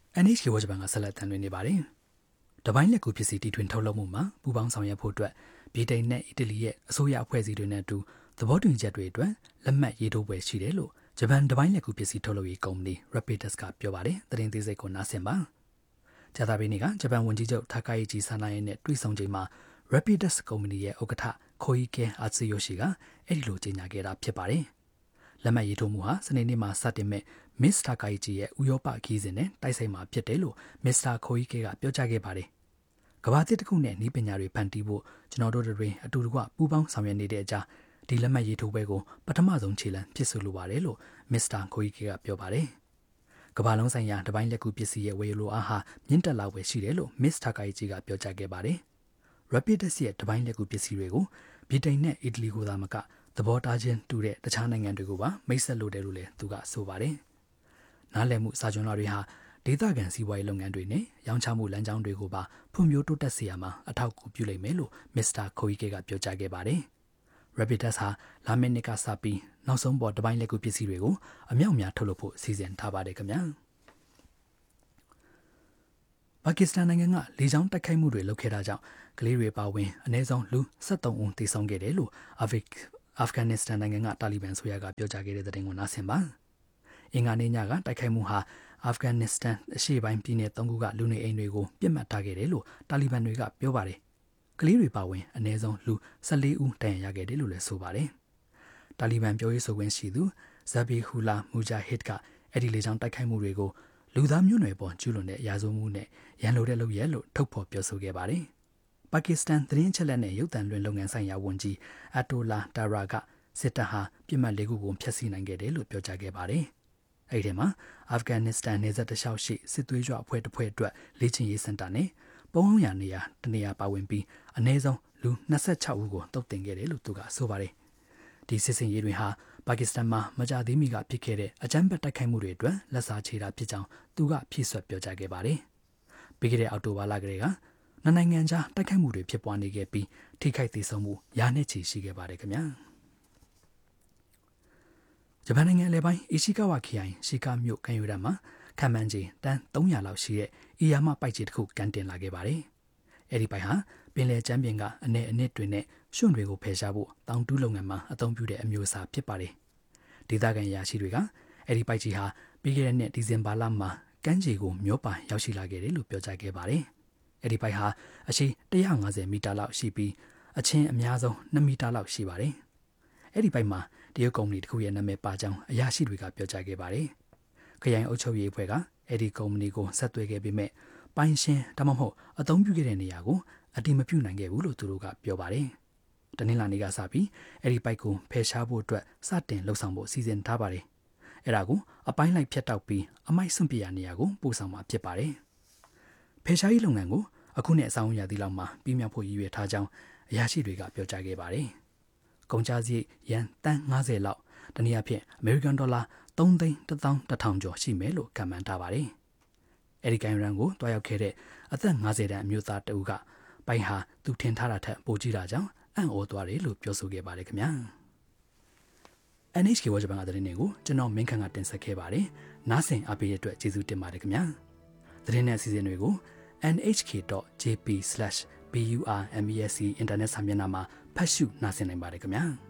NHK ဝါဂျပန်ကဆက်လက်တန်လွှင့်နေပါတယ်။တပိုင်းလက်ကူပစ္စည်းတီထွင်ထုတ်လုပ်မှုမှာပူးပေါင်းဆောင်ရွက်ဖို့အတွက်ဗြိတိန်နဲ့အီတလီရဲ့အစိုးရအဖွဲ့အစည်းတွေနဲ့အတူသဘောတူညီချက်တွေအတွက်လက်မှတ်ရေးထိုးပွဲရှိတယ်လို့ဂျပန်တပိုင်းလက်ကူပစ္စည်းထုတ်လုပ်ရေးကုမ္ပဏီ Rapidus ကပြောပါတယ်။သတင်းသေးစိတ်ကိုနားဆင်ပါ။ဂျာတာဘီနီကဂျပန်ဝန်ကြီးချုပ်ထာကာယီဂျီဆာနာရဲ့နဲ့တွေ့ဆုံချိန်မှာ Rapidus ကုမ္ပဏီရဲ့ဥက္ကဋ္ဌခိုအီကဲအာဆီယိုရှိကအဲ့ဒီလိုကြေညာခဲ့တာဖြစ်ပါတယ်။လက်မှတ်ရေးထိုးမှုဟာစနေနေ့မှာစတင်မဲ့မစ္စတာကာယီဂျီရဲ့ဥရောပခီးစဉ်နဲ့တိုက်ဆိုင်မှာဖြစ်တယ်လို့မစ္စတာခိုအီကဲကပြောကြားခဲ့ပါတယ်။ကမ္ဘာတစ်ခုနဲ့ဤပညာတွေဖန်တီးဖို့ကျွန်တော်တို့တွေအတူတကွပူးပေါင်းဆောင်ရွက်နေတဲ့အကြောင်းဒီလက်မှတ်ရေးထိုးပွဲကိုပထမဆုံးခြေလှမ်းဖြစ်ဆိုလိုပါတယ်လို့မစ္စတာခိုအီကဲကပြောပါတယ်။ကမ္ဘာလုံးဆိုင်ရာတပိုင်းလက်ကူပစ္စည်းရဲ့ဝယ်လိုအားဟာမြင့်တက်လာဝယ်ရှိတယ်လို့မစ္စတာကာယီဂျီကပြောကြားခဲ့ပါတယ်။ Rapidus ရဲ့တပိုင်းလက်ကူပစ္စည်းတွေကိုဗြိတိန်နဲ့အီတလီကိုသာမကသဘောထားချင်းတူတဲ့တခြားနိုင်ငံတွေကိုပါမိတ်ဆက်လိုတယ်လို့လည်းသူကဆိုပါတယ်။နားလည်မှုစာချုပ်တွေဟာဒေသခံစီးပွားရေးလုပ်ငန်းတွေနဲ့ရောင်းချမှုလမ်းကြောင်းတွေကိုပါဖွံ့ဖြိုးတိုးတက်စေရမှာအထောက်အကူပြုလိမ့်မယ်လို့မစ္စတာခိုအီကဲကပြောကြားခဲ့ပါတယ်။ Rapidus ဟာလာမယ့်နှစ်ကစပြီးနောက်ဆုံးပေါ်တပိုင်းလက်ကူပစ္စည်းတွေကိုအမြောက်များထုတ်လုပ်ဖို့စီစဉ်ထားပါတယ်ခင်ဗျာ။ပါကစ္စတန်နိုင်ငံကလေကြောင်းတိုက်ခိုက်မှုတွေလုပ်ခဲ့တာကြောင့်ကလေးတွေပါဝင်အနည်းဆုံးလူ73ဦးသေဆုံးခဲ့တယ်လို့အာဖဂန်နစ္စတန်နိုင်ငံကတာလီဘန်ဆိုရကပြောကြားခဲ့တဲ့သတင်းကိုနားဆင်ပါ။အင်္ဂါနေ့ညကတိုက်ခိုက်မှုဟာအာဖဂန်နစ္စတန်အရှေ့ပိုင်းပြည်နယ်3ခုကလူနေအိမ်တွေကိုပြစ်မှတ်ထားခဲ့တယ်လို့တာလီဘန်တွေကပြောပါတယ်။ကလေးတွေပါဝင်အနည်းဆုံးလူ14ဦးဒဏ်ရာရခဲ့တယ်လို့လည်းဆိုပါတယ်။တာလီဘန်ပြောရေးဆိုခွင့်ရှိသူဇဘီဟူလာမူဂျာဟစ်ကအဲ့ဒီလေကြောင်းတိုက်ခိုက်မှုတွေကိုလူသားမျိုးနွယ်ပေါ်ကျူးလွန်တဲ့ရာဇဝတ်မှုနဲ့ရန်လိုတဲ့လုပ်ရက်လို့ထုတ်ဖော်ပြောဆိုခဲ့ပါတယ်။ပါကစ္စတန်သတင်းချက်လက်နဲ့ရုပ်သံလွှင့်လုပ်ငန်းဆိုင်ရာဝန်ကြီးအတိုလာတာရာကစစ်တပ်ဟာပြစ်မှတ်၄ခုကိုဖျက်ဆီးနိုင်ခဲ့တယ်လို့ပြောကြားခဲ့ပါတယ်။အဲဒီထဲမှာအာဖဂန်နစ္စတန်နေဆက်တလျှောက်ရှိစစ်သွေးကြွအဖွဲ့တစ်ဖွဲ့အတွက်လေ့ကျင့်ရေးစင်တာနဲ့ပုံအောင်ရနေရာတနေရာပါဝင်ပြီးအနည်းဆုံးလူ26ဦးကိုတုတ်တင်ခဲ့တယ်လို့သူကဆိုပါတယ်။ဒီစစ်စင်ရေးတွေဟာပါကစ္စတန်မှာမကြသေးမီကဖြစ်ခဲ့တဲ့အကြမ်းဖက်တိုက်ခိုက်မှုတွေအတွက်လက်စားချေတာဖြစ်ကြောင်းသူကဖြည့်ဆွတ်ပြောကြားခဲ့ပါတယ်။ပြီးခဲ့တဲ့အောက်တိုဘာလကလေးကနိုင်ငံခြားတိုက်ခိုက်မှုတွေဖြစ်ပွားနေခဲ့ပြီးထိခိုက်ဒေဆုံးမှုရာနဲ့ချီရှိခဲ့ပါတယ်ခင်ဗျာ။ဂျပန်နိုင်ငံအလဲပိုင်းအီရှိကာဝါခရိုင်ရှီကာမြို့ကန်ယူရမှာခံမှန်းခြေတန်း300လောက်ရှိတဲ့အီယာမပိုက်ကြီးတစ်ခုကန်တင်လာခဲ့ပါတယ်။အဲ့ဒီပိုက်ဟာပင်လယ်ကျမ်းပြင်ကအနစ်တွေနဲ့ရွှွန့်တွေကိုဖယ်ရှားဖို့တောင်တူးလုပ်ငန်းမှာအသုံးပြုတဲ့အမျိုးအစားဖြစ်ပါတယ်။ဒေသခံရာရှိတွေကအဲ့ဒီပိုက်ကြီးဟာပြီးခဲ့တဲ့နှစ်ဒီဇင်ဘာလမှာကမ်းခြေကိုမျောပါရောက်ရှိလာခဲ့တယ်လို့ပြောကြားခဲ့ပါတယ်။အဲ့ဒီပိုက်ဟာအရှိ150မီတာလောက်ရှိပြီးအချင်းအများဆုံး2မီတာလောက်ရှိပါတယ်။အဲ့ဒီပိုက်မှာတရုတ်ကုမ္ပဏီတစ်ခုရဲ့နာမည်ပါကြောင်းအရာရှိတွေကပြောကြားခဲ့ပါတယ်။ခရိုင်အုပ်ချုပ်ရေးအဖွဲ့ကအဲ့ဒီကုမ္ပဏီကိုဆက်သွယ်ခဲ့ပေမဲ့ပိုင်ရှင်ဒါမှမဟုတ်အသုံးပြုခဲ့တဲ့နေရာကိုအတိမပြုနိုင်ခဲ့ဘူးလို့သူတို့ကပြောပါတယ်။တနင်္လာနေ့ကစပြီးအဲ့ဒီပိုက်ကိုဖယ်ရှားဖို့အတွက်စတင်လှုပ်ဆောင်ဖို့စီစဉ်ထားပါတယ်။အဲ့ဒါကိုအပိုင်းလိုက်ဖြတ်တောက်ပြီးအမိုက်စွန့်ပစ်ရနေရာကိုပို့ဆောင်မှာဖြစ်ပါတယ်။ဖယ်ရှားရေးလုပ်ငန်းကိုအခုနှစ်အဆောင်ရာသီလောက်မှာပြီးမြောက်ဖို့ရည်ရွယ်ထားကြောင်းအရာရှိတွေကပြောကြားခဲ့ပါတယ်။ကုန်ကျစရိတ်ရန်တန်း50လောက်တနည်းအားဖြင့်အမေရိကန်ဒေါ်လာ3,110,000ကျော်ရှိမယ်လို့ခန့်မှန်းထားပါတယ်။အဲဒီကန်ရန်ကိုတွားရောက်ခဲ့တဲ့အသက်50တန်းအမျိုးသားတဦးကပိုင်ဟာသူထင်ထားတာထက်ပိုကြီးတာကြောင့်အံ့ဩသွားတယ်လို့ပြောဆိုခဲ့ပါတယ်ခင်ဗျာ။ NHK ဝါဂျပန်ကသတင်းတွေကိုကျွန်တော်မင်းခန့်ကတင်ဆက်ခဲ့ပါတယ်။နားဆင်အားပေးတဲ့အတွက်ကျေးဇူးတင်ပါတယ်ခင်ဗျာ။သတင်းနဲ့အစီအစဉ်တွေကိုnhk.jp/burmesc အင်တာနက်စာမျက်နှာမှာဖတ်ရှုနားဆင်နိုင်ပါတယ်ခင်ဗျာ။